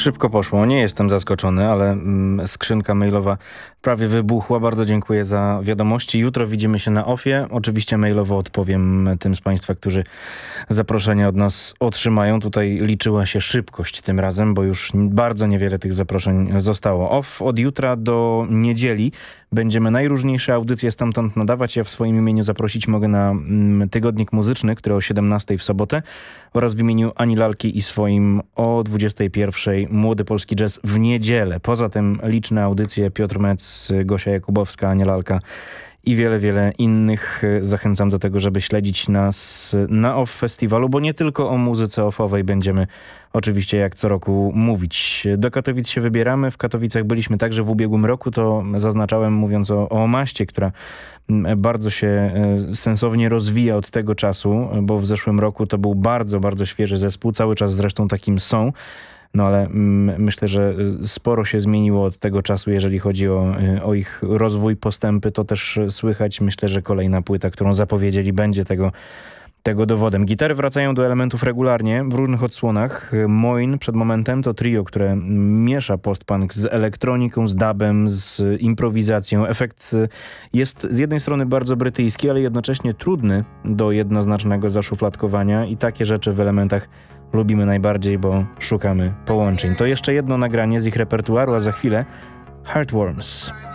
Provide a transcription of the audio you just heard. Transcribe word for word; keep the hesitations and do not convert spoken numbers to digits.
Szybko poszło, nie jestem zaskoczony, ale mm, skrzynka mailowa prawie wybuchła. Bardzo dziękuję za wiadomości. Jutro widzimy się na ofie. Oczywiście mailowo odpowiem tym z Państwa, którzy zaproszenia od nas otrzymają. Tutaj liczyła się szybkość tym razem, bo już bardzo niewiele tych zaproszeń zostało. Off od jutra do niedzieli będziemy najróżniejsze audycje stamtąd nadawać. Ja w swoim imieniu zaprosić mogę na mm, Tygodnik Muzyczny, który o siedemnastej w sobotę oraz w imieniu Ani Lalki i swoim o dwudziestej pierwszej Młody Polski Jazz w niedzielę. Poza tym liczne audycje: Piotr Mec, Gosia Jakubowska, Ania Lalka i wiele, wiele innych. Zachęcam do tego, żeby śledzić nas na Off Festiwalu, bo nie tylko o muzyce offowej będziemy oczywiście jak co roku mówić. Do Katowic się wybieramy. W Katowicach byliśmy także w ubiegłym roku. To zaznaczałem, mówiąc o, o Omaście, która bardzo się sensownie rozwija od tego czasu, bo w zeszłym roku to był bardzo, bardzo świeży zespół. Cały czas zresztą takim są. No ale mm, myślę, że sporo się zmieniło od tego czasu, jeżeli chodzi o, o ich rozwój, postępy. To też słychać. Myślę, że kolejna płyta, którą zapowiedzieli, będzie tego, tego dowodem. Gitary wracają do elementów regularnie, w różnych odsłonach. Moin przed momentem to trio, które miesza postpunk z elektroniką, z dubem, z improwizacją. Efekt jest z jednej strony bardzo brytyjski, ale jednocześnie trudny do jednoznacznego zaszufladkowania i takie rzeczy w elementach lubimy najbardziej, bo szukamy połączeń. To jeszcze jedno nagranie z ich repertuaru, a za chwilę Heartworms.